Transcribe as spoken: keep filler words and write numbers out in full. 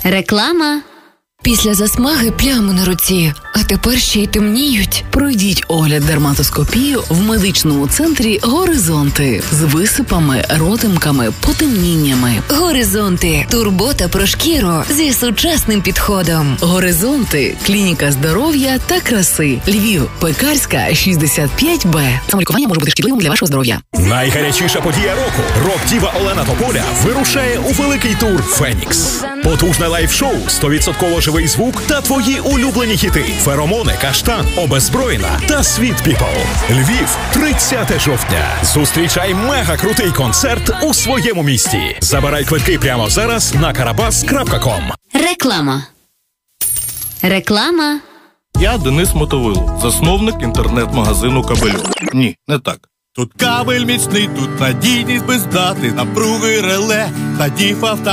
Реклама. Після засмаги плями на руці, а тепер ще й темніють. Пройдіть огляд дерматоскопію в медичному центрі «Горизонти» з висипами, родимками, потемніннями. «Горизонти» – турбота про шкіру зі сучасним підходом. «Горизонти» – клініка здоров'я та краси. Львів, Пекарська, шістдесят п'ять Б. Самолікування може бути шкідливим для вашого здоров'я. Найгарячіша подія року. Рок-діва Олена Тополя вирушає у великий тур «Фенікс». Потужне лайв-шоу, сто відсотків живий звук та твої улюблені хіти «Феромони», «Каштан», «Обезброєна» та «Sweet People». Львів, тридцяте жовтня. Зустрічай мега-крутий концерт у своєму місті. Забирай квитки прямо зараз на карабас крапка ком. Реклама. Реклама. Я Денис Мотовило, засновник інтернет-магазину «Кабельок». Ні, не так. Тут кабель міцний, тут надійність без дати, напруги реле та діф авто.